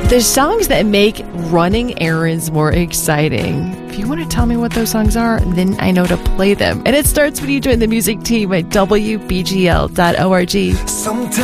The songs that make running errands more exciting. If you want to tell me what those songs are, then I know to play them. And it starts when you join the music team at WBGL.org. Sometimes